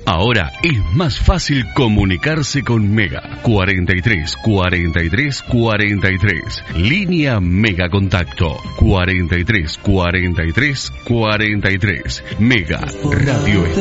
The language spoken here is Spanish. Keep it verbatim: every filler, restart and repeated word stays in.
Ahora es más fácil comunicarse con Mega. cuarenta y tres, cuarenta y tres, cuarenta y tres. Línea Mega Contacto. cuarenta y tres, cuarenta y tres, cuarenta y tres. Mega Radio